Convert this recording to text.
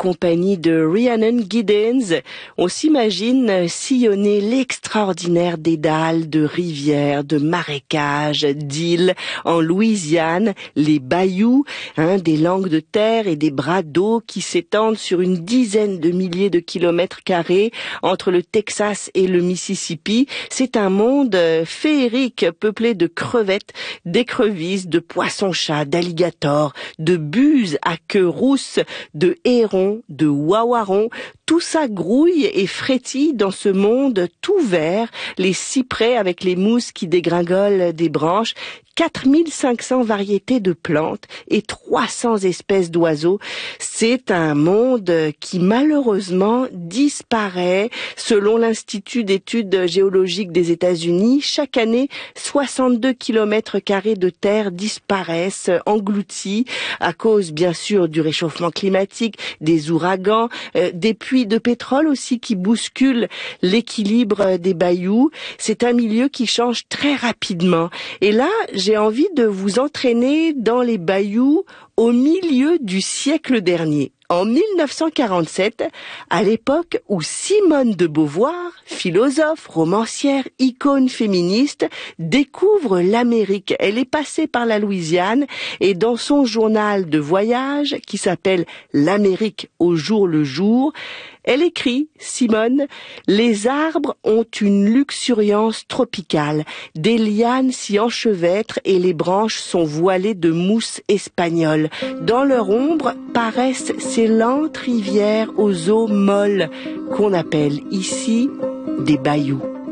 compagnie de Rhiannon Giddens, on s'imagine sillonner l'extraordinaire dédale de rivières, de marécages, d'îles en Louisiane, les bayous, des langues de terre et des bras d'eau qui s'étendent sur une dizaine de milliers de kilomètres carrés entre le Texas et le Mississippi. C'est un monde féerique peuplé de crevettes, d'écrevisses, de poissons-chats, d'alligators, de buses à queue rousse, de hérons, de wawarons. Tout ça grouille et frétille dans ce monde tout vert, les cyprès avec les mousses qui dégringolent des branches, 4500 variétés de plantes et 300 espèces d'oiseaux. C'est un monde qui malheureusement disparaît. Selon l'Institut d'études géologiques des États-Unis, chaque année, 62 km² de terre disparaissent, engloutis, à cause bien sûr du réchauffement climatique, des ouragans, des puits de pétrole aussi qui bousculent l'équilibre des bayous. C'est un milieu qui change très rapidement. Et là, j'ai envie de vous entraîner dans les bayous au milieu du siècle dernier. En 1947, à l'époque où Simone de Beauvoir, philosophe, romancière, icône féministe, découvre l'Amérique. Elle est passée par la Louisiane et dans son journal de voyage qui s'appelle L'Amérique au jour le jour, elle écrit, Simone, « Les arbres ont une luxuriance tropicale. Des lianes s'y enchevêtrent et les branches sont voilées de mousse espagnole. Dans leur ombre paraissent ces lentes rivières aux eaux molles qu'on appelle ici des bayous. »